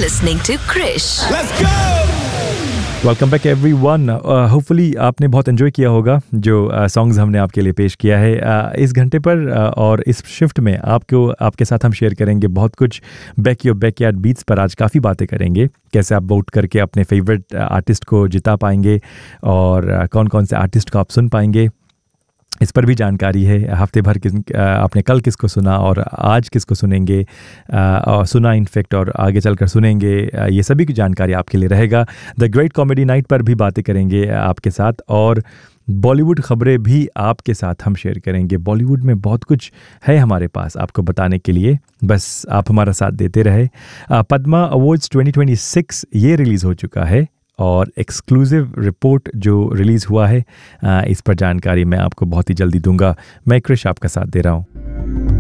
listening to Krish. Let's go! Welcome back everyone. Hopefully आपने बहुत enjoy किया होगा जो सॉन्ग्स हमने आपके लिए पेश किया है इस घंटे पर और इस शिफ्ट में आपके साथ हम शेयर करेंगे बहुत कुछ। बैकयार्ड बीट्स पर आज काफ़ी बातें करेंगे, कैसे आप वोट करके अपने फेवरेट आर्टिस्ट को जिता पाएंगे और कौन कौन से आर्टिस्ट को आप सुन पाएंगे, इस पर भी जानकारी है। हफ्ते भर आपने कल किसको सुना और आज किसको सुनेंगे और सुना इनफेक्ट और आगे चलकर सुनेंगे, ये सभी की जानकारी आपके लिए रहेगा। द ग्रेट कॉमेडी नाइट पर भी बातें करेंगे आपके साथ और बॉलीवुड खबरें भी आपके साथ हम शेयर करेंगे। बॉलीवुड में बहुत कुछ है हमारे पास आपको बताने के लिए, बस आप हमारा साथ देते रहे। पद्मा अवार्ड्स 2026 ये रिलीज़ हो चुका है और एक्सक्लूसिव रिपोर्ट जो रिलीज़ हुआ है इस पर जानकारी मैं आपको बहुत ही जल्दी दूंगा। मैं क्रिश आपका साथ दे रहा हूँ।